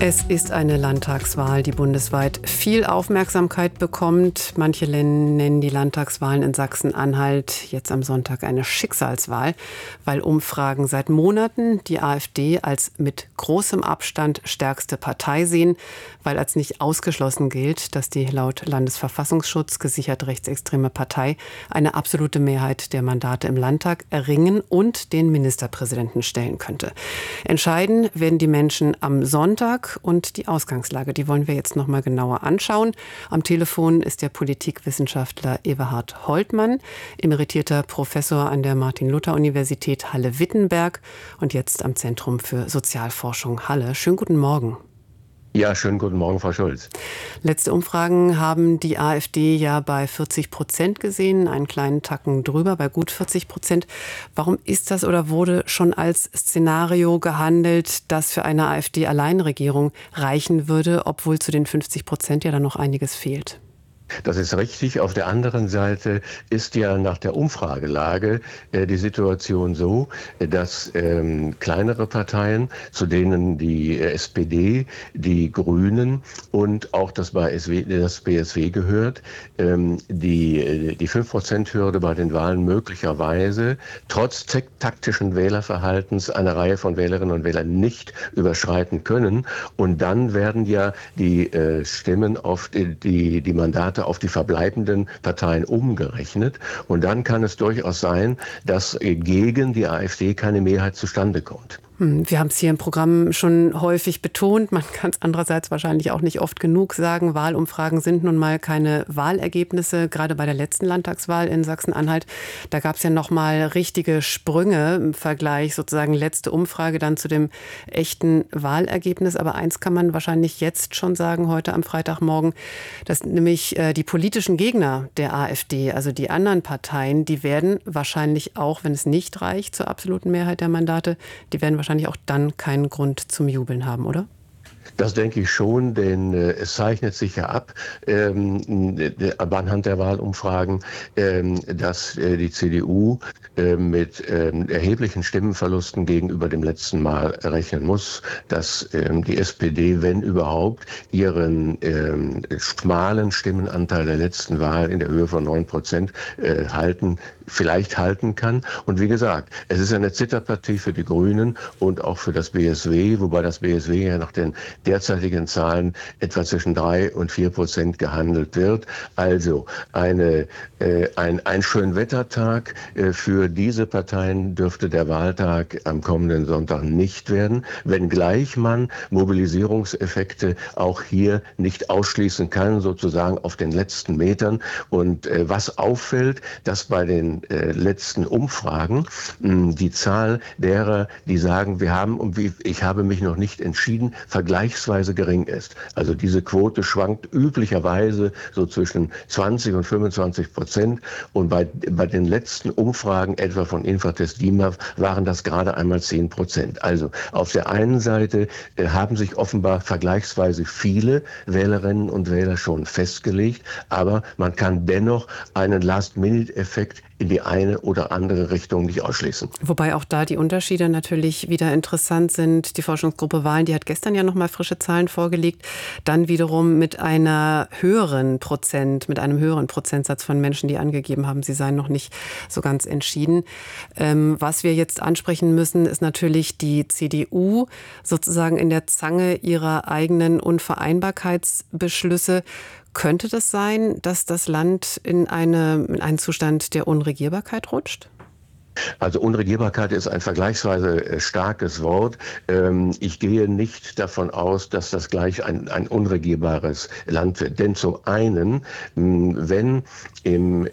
Es ist eine Landtagswahl, die bundesweit viel Aufmerksamkeit bekommt. Manche nennen die Landtagswahlen in Sachsen-Anhalt jetzt am Sonntag eine Schicksalswahl, weil Umfragen seit Monaten die AfD als mit großem Abstand stärkste Partei sehen, weil als nicht ausgeschlossen gilt, dass die laut Landesverfassungsschutz gesichert rechtsextreme Partei eine absolute Mehrheit der Mandate im Landtag erringen und den Ministerpräsidenten stellen könnte. Entscheiden werden die Menschen am Sonntag. Und die Ausgangslage, die wollen wir jetzt noch mal genauer anschauen. Am Telefon ist der Politikwissenschaftler Eberhard Holtmann, emeritierter Professor an der Martin-Luther-Universität Halle-Wittenberg und jetzt am Zentrum für Sozialforschung Halle. Schönen guten Morgen. Ja, schönen guten Morgen, Frau Schulz. Letzte Umfragen haben die AfD ja bei 40% gesehen, einen kleinen Tacken drüber, bei gut 40%. Warum ist das oder wurde schon als Szenario gehandelt, das für eine AfD-Alleinregierung reichen würde, obwohl zu den 50% ja dann noch einiges fehlt? Das ist richtig. Auf der anderen Seite ist ja nach der Umfragelage die Situation so, dass kleinere Parteien, zu denen die SPD, die Grünen und auch das BSW gehört, die 5%-Hürde bei den Wahlen möglicherweise trotz taktischen Wählerverhaltens eine Reihe von Wählerinnen und Wählern nicht überschreiten können. Und dann werden ja die Stimmen auf die Mandate auf die verbleibenden Parteien umgerechnet. Und dann kann es durchaus sein, dass gegen die AfD keine Mehrheit zustande kommt. Wir haben es hier im Programm schon häufig betont. Man kann es andererseits wahrscheinlich auch nicht oft genug sagen. Wahlumfragen sind nun mal keine Wahlergebnisse. Gerade bei der letzten Landtagswahl in Sachsen-Anhalt, da gab es ja noch mal richtige Sprünge im Vergleich, sozusagen letzte Umfrage dann zu dem echten Wahlergebnis. Aber eins kann man wahrscheinlich jetzt schon sagen, heute am Freitagmorgen, dass nämlich die politischen Gegner der AfD, also die anderen Parteien, die werden wahrscheinlich auch, wenn es nicht reicht zur absoluten Mehrheit der Mandate, die werden wahrscheinlich auch dann keinen Grund zum Jubeln haben, oder? Das denke ich schon, denn es zeichnet sich ja ab, anhand der Wahlumfragen, dass die CDU mit erheblichen Stimmenverlusten gegenüber dem letzten Mal rechnen muss, dass die SPD, wenn überhaupt, ihren schmalen Stimmenanteil der letzten Wahl in der Höhe von 9% vielleicht halten kann. Und wie gesagt, es ist eine Zitterpartie für die Grünen und auch für das BSW, wobei das BSW ja nach den derzeitigen Zahlen etwa zwischen 3 und 4% gehandelt wird. Also ein Schönwettertag für diese Parteien dürfte der Wahltag am kommenden Sonntag nicht werden, wenngleich man Mobilisierungseffekte auch hier nicht ausschließen kann, sozusagen auf den letzten Metern. Und was auffällt, dass bei den letzten Umfragen die Zahl derer, die sagen, ich habe mich noch nicht entschieden, vergleichsweise gering ist. Also diese Quote schwankt üblicherweise so zwischen 20 und 25%. Und bei den letzten Umfragen, etwa von Infratest DIMAP, waren das gerade einmal 10%. Also auf der einen Seite haben sich offenbar vergleichsweise viele Wählerinnen und Wähler schon festgelegt, aber man kann dennoch einen Last-Minute-Effekt in die eine oder andere Richtung nicht ausschließen. Wobei auch da die Unterschiede natürlich wieder interessant sind. Die Forschungsgruppe Wahlen, die hat gestern ja noch mal frische Zahlen vorgelegt. Dann wiederum mit einem höheren Prozentsatz von Menschen, die angegeben haben, sie seien noch nicht so ganz entschieden. Was wir jetzt ansprechen müssen, ist natürlich die CDU sozusagen in der Zange ihrer eigenen Unvereinbarkeitsbeschlüsse. Könnte das sein, dass das Land in einen Zustand der Unregierbarkeit rutscht? Also Unregierbarkeit ist ein vergleichsweise starkes Wort. Ich gehe nicht davon aus, dass das gleich ein unregierbares Land wird. Denn zum einen, wenn im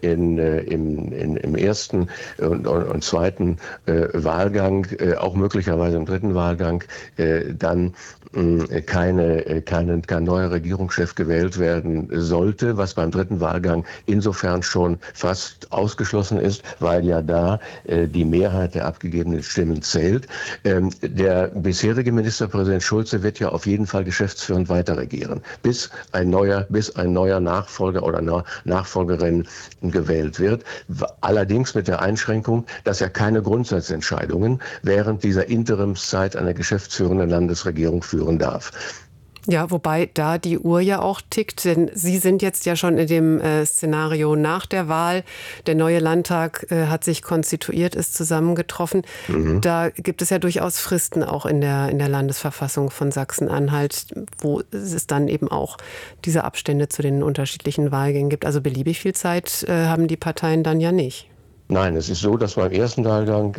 ersten und zweiten Wahlgang, auch möglicherweise im dritten Wahlgang, dann kein neuer Regierungschef gewählt werden sollte, was beim dritten Wahlgang insofern schon fast ausgeschlossen ist, weil ja da die Mehrheit der abgegebenen Stimmen zählt. Der bisherige Ministerpräsident Schulze wird ja auf jeden Fall geschäftsführend weiter regieren, bis ein neuer Nachfolger oder Nachfolgerin gewählt wird. Allerdings mit der Einschränkung, dass er keine Grundsatzentscheidungen während dieser Interimszeit einer geschäftsführenden Landesregierung führen darf. Ja, wobei da die Uhr ja auch tickt, denn Sie sind jetzt ja schon in dem Szenario nach der Wahl. Der neue Landtag hat sich konstituiert, ist zusammengetroffen. Mhm. Da gibt es ja durchaus Fristen auch in der Landesverfassung von Sachsen-Anhalt, wo es dann eben auch diese Abstände zu den unterschiedlichen Wahlgängen gibt. Also beliebig viel Zeit haben die Parteien dann ja nicht. Nein, es ist so, dass im ersten Wahlgang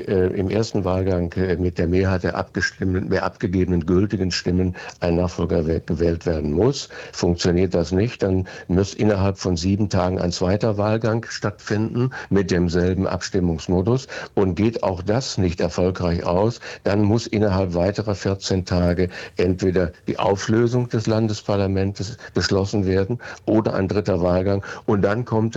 mit der Mehrheit der abgegebenen gültigen Stimmen ein Nachfolger gewählt werden muss. Funktioniert das nicht, dann muss innerhalb von 7 Tagen ein zweiter Wahlgang stattfinden mit demselben Abstimmungsmodus. Und geht auch das nicht erfolgreich aus, dann muss innerhalb weiterer 14 Tage entweder die Auflösung des Landesparlamentes beschlossen werden oder ein dritter Wahlgang. Und dann kommt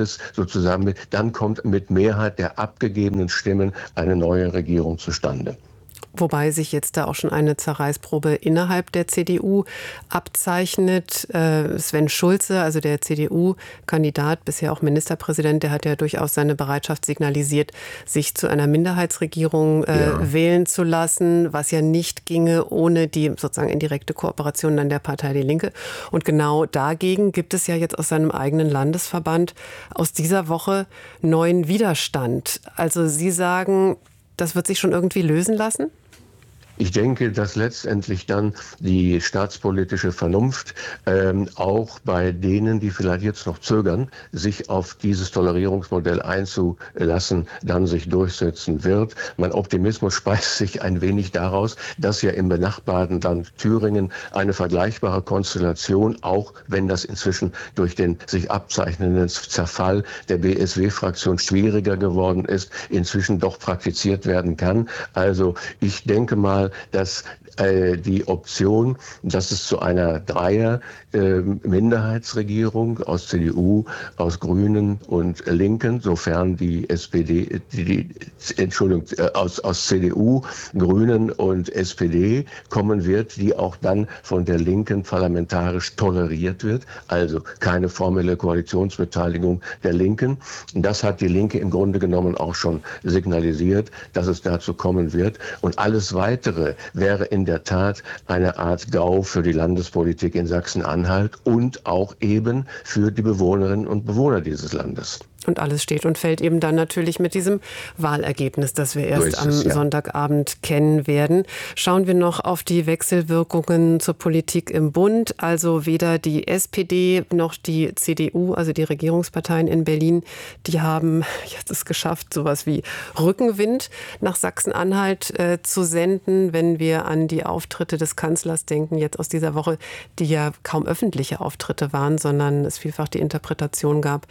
mit Mehrheit der abgegebenen Stimmen eine neue Regierung zustande. Wobei sich jetzt da auch schon eine Zerreißprobe innerhalb der CDU abzeichnet. Sven Schulze, also der CDU-Kandidat, bisher auch Ministerpräsident, der hat ja durchaus seine Bereitschaft signalisiert, sich zu einer Minderheitsregierung wählen zu lassen, was ja nicht ginge ohne die sozusagen indirekte Kooperation an der Partei Die Linke. Und genau dagegen gibt es ja jetzt aus seinem eigenen Landesverband aus dieser Woche neuen Widerstand. Also Sie sagen, das wird sich schon irgendwie lösen lassen? Ich denke, dass letztendlich dann die staatspolitische Vernunft auch bei denen, die vielleicht jetzt noch zögern, sich auf dieses Tolerierungsmodell einzulassen, dann sich durchsetzen wird. Mein Optimismus speist sich ein wenig daraus, dass ja im benachbarten Land Thüringen eine vergleichbare Konstellation, auch wenn das inzwischen durch den sich abzeichnenden Zerfall der BSW-Fraktion schwieriger geworden ist, inzwischen doch praktiziert werden kann. Also ich denke mal, dass die Option, dass es zu einer Dreier-Minderheitsregierung aus CDU, aus Grünen und Linken, sofern die SPD, aus CDU, Grünen und SPD kommen wird, die auch dann von der Linken parlamentarisch toleriert wird, also keine formelle Koalitionsbeteiligung der Linken. Das hat die Linke im Grunde genommen auch schon signalisiert, dass es dazu kommen wird. Und alles Weitere wäre in der Tat eine Art GAU für die Landespolitik in Sachsen-Anhalt und auch eben für die Bewohnerinnen und Bewohner dieses Landes. Und alles steht und fällt eben dann natürlich mit diesem Wahlergebnis, das wir erst am Sonntagabend kennen werden. Schauen wir noch auf die Wechselwirkungen zur Politik im Bund. Also weder die SPD noch die CDU, also die Regierungsparteien in Berlin, die haben jetzt es geschafft, sowas wie Rückenwind nach Sachsen-Anhalt zu senden. Wenn wir an die Auftritte des Kanzlers denken, jetzt aus dieser Woche, die ja kaum öffentliche Auftritte waren, sondern es vielfach die Interpretation gab,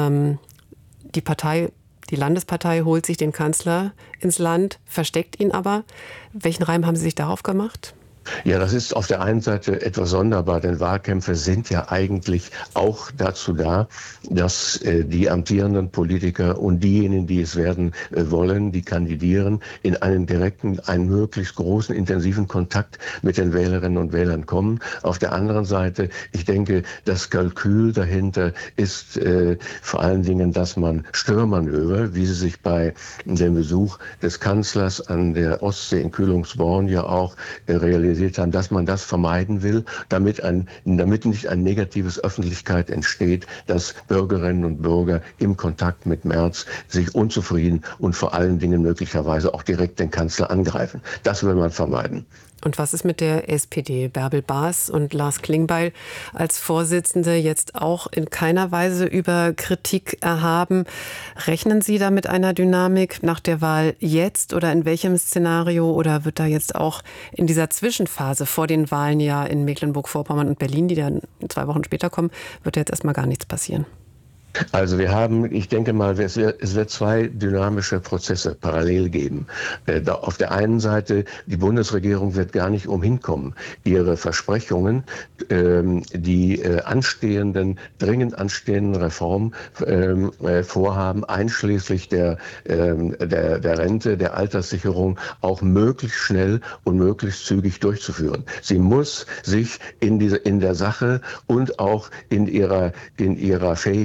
die Landespartei holt sich den Kanzler ins Land, versteckt ihn aber. Welchen Reim haben Sie sich darauf gemacht? Ja, das ist auf der einen Seite etwas sonderbar, denn Wahlkämpfe sind ja eigentlich auch dazu da, dass die amtierenden Politiker und diejenigen, die es werden wollen, die kandidieren, in einen möglichst großen, intensiven Kontakt mit den Wählerinnen und Wählern kommen. Auf der anderen Seite, ich denke, das Kalkül dahinter ist vor allen Dingen, dass man Störmanöver, wie sie sich bei dem Besuch des Kanzlers an der Ostsee in Kühlungsborn ja auch realisiert haben, dass man das vermeiden will, damit nicht ein negatives Öffentlichkeit entsteht, dass Bürgerinnen und Bürger im Kontakt mit Merz sich unzufrieden und vor allen Dingen möglicherweise auch direkt den Kanzler angreifen. Das will man vermeiden. Und was ist mit der SPD? Bärbel Baas und Lars Klingbeil als Vorsitzende jetzt auch in keiner Weise über Kritik erhaben. Rechnen Sie da mit einer Dynamik nach der Wahl jetzt oder in welchem Szenario? Oder wird da jetzt auch in dieser Zwischenphase vor den Wahlen ja in Mecklenburg-Vorpommern und Berlin, die dann 2 Wochen später kommen, wird jetzt erstmal gar nichts passieren? Also ich denke mal, es wird 2 dynamische Prozesse parallel geben. Auf der einen Seite, die Bundesregierung wird gar nicht umhin kommen, ihre Versprechungen, die dringend anstehenden Reformvorhaben, einschließlich der Rente, der Alterssicherung, auch möglichst schnell und möglichst zügig durchzuführen. Sie muss sich in der Sache und auch in ihrer Fähigkeit,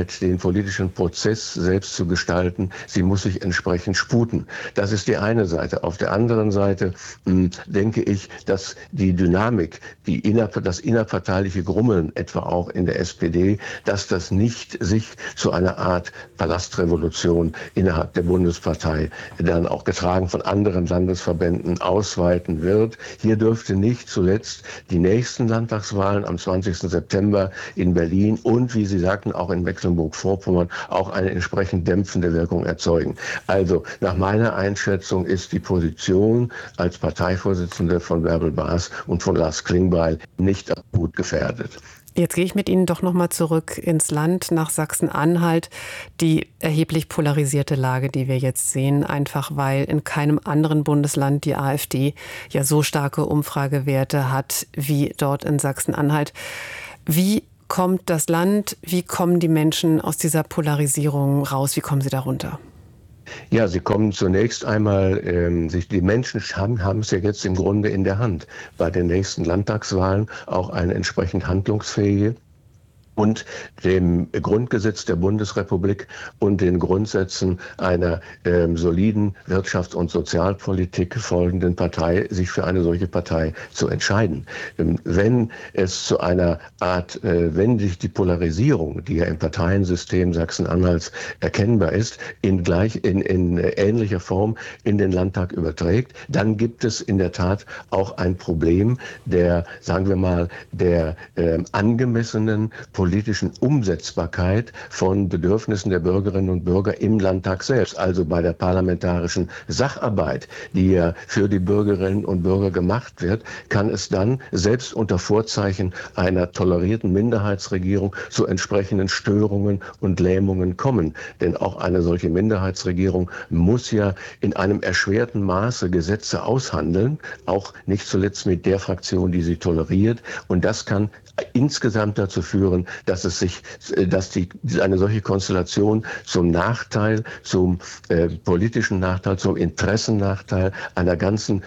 Möglichkeit, den politischen Prozess selbst zu gestalten, sie muss sich entsprechend sputen. Das ist die eine Seite. Auf der anderen Seite denke ich, dass die Dynamik, das innerparteiliche Grummeln, etwa auch in der SPD, dass das nicht sich zu einer Art Palastrevolution innerhalb der Bundespartei, dann auch getragen von anderen Landesverbänden, ausweiten wird. Hier dürfte nicht zuletzt die nächsten Landtagswahlen am 20. September in Berlin und, wie Sie sagten, auch in Mecklenburg-Vorpommern auch eine entsprechend dämpfende Wirkung erzeugen. Also nach meiner Einschätzung ist die Position als Parteivorsitzende von Bärbel Baas und von Lars Klingbeil nicht akut gefährdet. Jetzt gehe ich mit Ihnen doch noch mal zurück ins Land, nach Sachsen-Anhalt. Die erheblich polarisierte Lage, die wir jetzt sehen, einfach weil in keinem anderen Bundesland die AfD ja so starke Umfragewerte hat wie dort in Sachsen-Anhalt. Wie kommt das Land, wie kommen die Menschen aus dieser Polarisierung raus, wie kommen sie darunter? Ja, sie kommen zunächst einmal, die Menschen haben es ja jetzt im Grunde in der Hand, bei den nächsten Landtagswahlen auch eine entsprechend handlungsfähige und dem Grundgesetz der Bundesrepublik und den Grundsätzen einer soliden Wirtschafts- und Sozialpolitik folgenden Partei, sich für eine solche Partei zu entscheiden. Wenn es zu einer Art, wenn sich die Polarisierung, die ja im Parteiensystem Sachsen-Anhalts erkennbar ist, in ähnlicher Form in den Landtag überträgt, dann gibt es in der Tat auch ein Problem der, sagen wir mal, der angemessenen politischen Umsetzbarkeit von Bedürfnissen der Bürgerinnen und Bürger im Landtag selbst, also bei der parlamentarischen Sacharbeit, die ja für die Bürgerinnen und Bürger gemacht wird, kann es dann selbst unter Vorzeichen einer tolerierten Minderheitsregierung zu entsprechenden Störungen und Lähmungen kommen. Denn auch eine solche Minderheitsregierung muss ja in einem erschwerten Maße Gesetze aushandeln, auch nicht zuletzt mit der Fraktion, die sie toleriert. Und das kann insgesamt dazu führen, dass eine solche Konstellation zum Nachteil, zum politischen Nachteil, zum Interessennachteil einer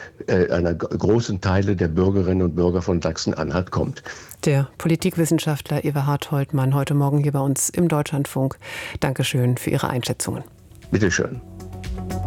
großen Teile der Bürgerinnen und Bürger von Sachsen-Anhalt kommt. Der Politikwissenschaftler Eberhard Holtmann heute Morgen hier bei uns im Deutschlandfunk. Dankeschön für Ihre Einschätzungen. Bitte schön.